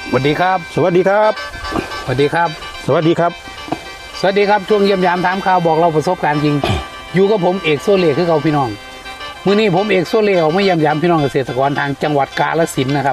สวัสดีครับสวัสดีครับสวัสดีครับสวัสดีครับสวัสดีครับช่วงเยี่ยมยามถามข่าวบอกเราประสบการณ์จริง อยู่กับผมเอกโซเล่คือเขาพี่น้องมื้อนี้ผมเอกโซเล่ออกมาเยี่ยมยามพี่น้องเกษตรกรทางจังหวัดกาฬสินธุ์นะครับ